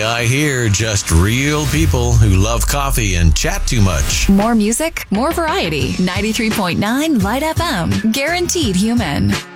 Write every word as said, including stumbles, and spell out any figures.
I hear just real people who love coffee and chat too much. More music, more variety. ninety-three point nine Light F M. Guaranteed human.